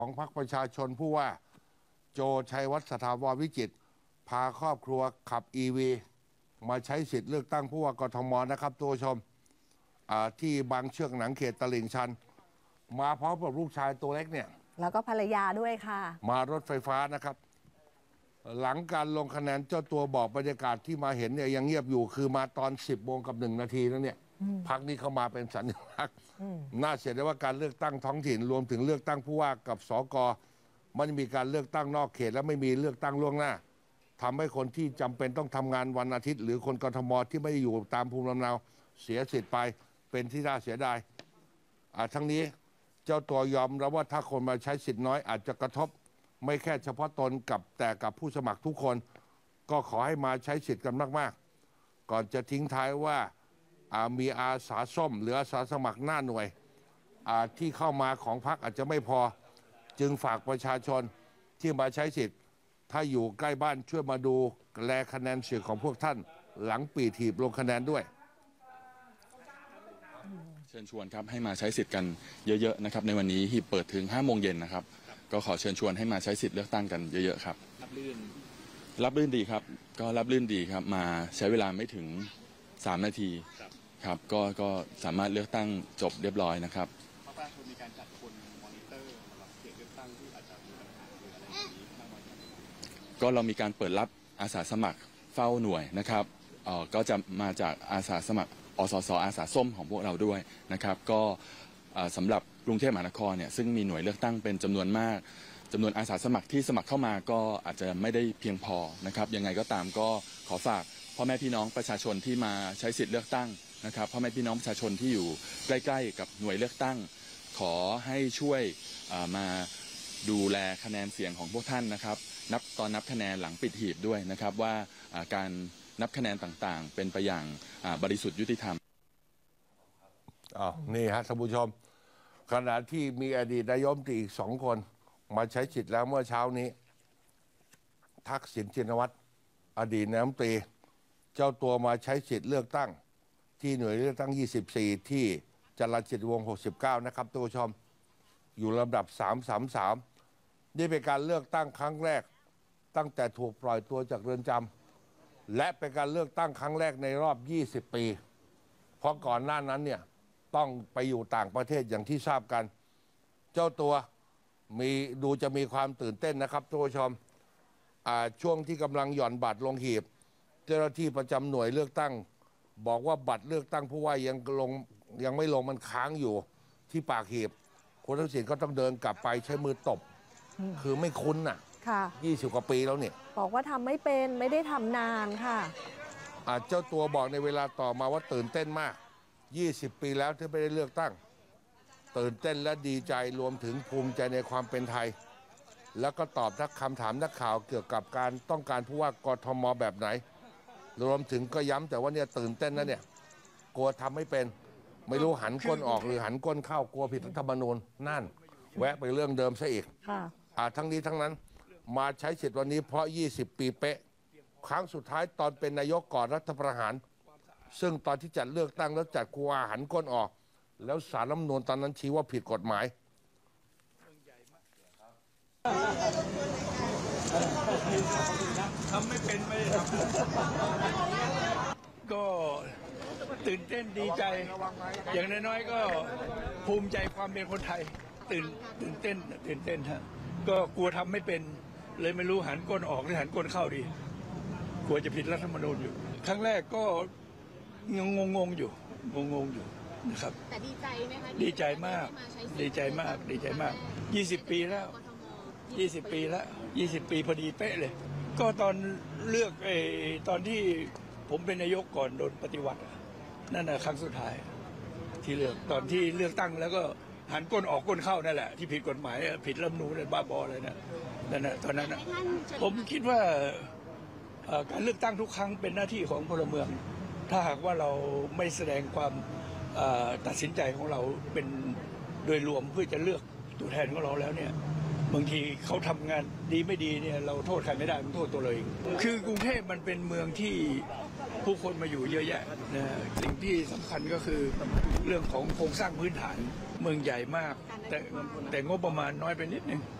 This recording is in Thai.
ของพรรคประชาชนผู้ว่าโจชัยวัฒน์สถาวรวิจิตรพาครอบครัวขับ EV มาใช้สิทธิ์เลือกตั้งผู้ว่ากทมนะครับตัวชมที่บางเชือกหนังเขตตลิ่งชันมาพร้อมกับลูกชายตัวเล็กเนี่ยแล้วก็ภรรยาด้วยค่ะมารถไฟฟ้านะครับหลังการลงคะแนนเจ้าตัวบอกบรรยากาศที่มาเห็นเนี่ยยังเงียบอยู่คือมาตอน 10 โมงกับ 1 นาทีแล้วเนี่ยพักนี้เข้ามาเป็นสัญลักษณ์น่าเสียดายว่าการเลือกตั้งท้องถิ่นรวมถึงเลือกตั้งผู้ว่ากับสกมันมีการเลือกตั้งนอกเขตและไม่มีเลือกตั้งล่วงหน้าทำให้คนที่จำเป็นต้องทำงานวันอาทิตย์หรือคนกทมที่ไม่ได้อยู่ตามภูมิลำเนาเสียสิทธิ์ไปเป็นที่น่าเสียดายทั้งนี้เจ้าตัวยอมรับว่าถ้าคนมาใช้สิทธิ์น้อยอาจจะกระทบไม่แค่เฉพาะตนแต่กับผู้สมัครทุกคนก็ขอให้มาใช้สิทธิ์กันมากๆก่อนจะทิ้งท้ายว่ามีอาสาส้มหรืออาสาสมัครหน้าหน่วยที่เข้ามาของพรรคอาจจะไม่พอจึงฝากประชาชนที่มาใช้สิทธิ์ถ้าอยู่ใกล้บ้านช่วยมาดูแลคะแนนเสียงของพวกท่านหลังปีถีบลงคะแนนด้วยเชิญชวนครับให้มาใช้สิทธิ์กันเยอะๆนะครับในวันนี้หีบเปิดถึง5 โมงเย็นนะครับก็ขอเชิญชวนให้มาใช้สิทธิ์เลือกตั้งกันเยอะๆครับรับลื่นดีครับก็รับลื่นดีครับมาใช้เวลาไม่ถึง3 นาทีครับก็สามารถเลือกตั้งจบเรียบร้อยนะครับประชาชนมีการจัดคนมอนิเตอร์สำหรับเขตเลือกตั้งที่อาจจะมีปัญหาหรืออะไรอย่างนี้บ้างไหมครับก็เรามีการเปิดรับอาสาสมัครเฝ้าหน่วยนะครับก็จะมาจากอาสาสมัครอสสอาสาส้มของพวกเราด้วยนะครับก็สำหรับกรุงเทพมหานครเนี่ยซึ่งมีหน่วยเลือกตั้งเป็นจำนวนมากจำนวนอาสาสมัครที่สมัครเข้ามาก็อาจจะไม่ได้เพียงพอนะครับยังไงก็ตามก็ขอฝากพ่อแม่พี่น้องประชาชนที่มาใช้สิทธิ์เลือกตั้งนะครับพ่อแม่พี่น้องประชาชนที่อยู่ใกล้ๆกับหน่วยเลือกตั้งขอให้ช่วยมาดูแลคะแนนเสียงของพวกท่านนะครับตอนนับคะแนนหลังปิดหีบด้วยนะครับว่าการนับคะแนนต่างๆเป็นไปอย่างบริสุทธิ์ยุติธรรมนี่ฮะท่านผู้ชมขณะที่มีอดีตนายกรัฐมนตรีอีก2 คนมาใช้สิทธิ์แล้วเมื่อเช้านี้ทักษิณชินวัตรอดีตนายกรัฐมนตรีเจ้าตัวมาใช้สิทธิ์เลือกตั้งที่หน่วยเลือกตั้ง24ที่จรัญสิริวงศ์69นะครับท่านผู้ชมอยู่ลำดับ333นี่เป็นการเลือกตั้งครั้งแรกตั้งแต่ถูกปล่อยตัวจากเรือนจำและเป็นการเลือกตั้งครั้งแรกในรอบ20 ปีเพราะก่อนหน้านั้นเนี่ยต้องไปอยู่ต่างประเทศอย่างที่ทราบกันเจ้าตัวจะมีความตื่นเต้นนะครับท่านผู้ชมช่วงที่กำลังหย่อนบัตรลงหีบเจ้าหน้าที่ประจำหน่วยเลือกตั้งบอกว่าบัตรเลือกตั้งผู้ว่ายังไม่ลงมันค้างอยู่ที่ปากหีบคุณทักษิณก็ต้องเดินกลับไปใช้มือตบคือไม่คุ้นน่ะ20 กว่าปีแล้วเนี่ยบอกว่าทำไม่เป็นไม่ได้ทำนานค่ะเจ้าตัวบอกในเวลาต่อมาว่าตื่นเต้นมาก20 ปีแล้วที่ไม่ได้เลือกตั้งตื่นเต้นและดีใจรวมถึงภูมิใจในความเป็นไทยแล้วก็ตอบคำถามนักข่าวเกี่ยวกับการต้องการผู้ว่ากทมแบบไหนรวมถึงก็ย้ำแต่ว่าเนี่ยตื่นเต้นนะเนี่ยกลัวทำไม่เป็นไม่รู้หันก้นออกหรือหันก้นเข้ากลัวผิดรัฐธรรมนูญนั่นแวะไปเรื่องเดิมซะอีกทั้งนี้ทั้งนั้นมาใช้สิทธิ์วันนี้เพราะ20 ปีเป๊ะครั้งสุดท้ายตอนเป็นนายกก่อนรัฐประหารซึ่งตอนที่จัดเลือกตั้งแล้วจัดกลัวหันก้นออกแล้วศาลรัฐธรรมนูญตอนนั้นชี้ว่าผิดกฎหมายทำไม่เป็นไม่ได้ทำก็ตื่นเต้นดีใจอย่างน้อยๆก็ภูมิใจความเป็นคนไทยตื่นเต้นฮะก็กลัวทำไม่เป็นเลยไม่รู้หันก้นออกหรือหันก้นเข้าดีกลัวจะผิดรัฐธรรมนูญอยู่ครั้งแรกก็ยังงงอยู่นะครับแต่ดีใจไหมคะดีใจมาก20 ปีแล้ว20 ปีพอดีเป๊ะเลยก็ตอนเลือกตอนที่ผมเป็นนายกก่อนโดนปฏิวัตินั่นน่ะครั้งสุดท้ายที่เลือกตอนที่เลือกตั้งแล้วก็หันก้นออกก้นเข้านั่นแหละที่ผิดกฎหมายผิดรัฐธรรมนูญบ้าบอเลยนะนั่นน่ะตอนนั้นผมคิดว่าการเลือกตั้งทุกครั้งเป็นหน้าที่ของพลเมืองถ้าหากว่าเราไม่แสดงความตัดสินใจของเราเป็นโดยรวมเพื่อจะเลือกตัวแทนของเราแล้วเนี่ยบางทีเขาทำงานดีไม่ดีเนี่ยเราโทษใครไม่ได้มันโทษตัวเราเองคือกรุงเทพมันเป็นเมืองที่ผู้คนมาอยู่เยอะแยะนะสิ่งที่สำคัญก็คือเรื่องของโครงสร้างพื้นฐานเมืองใหญ่มาก แต่งบประมาณน้อยไปนิดนึง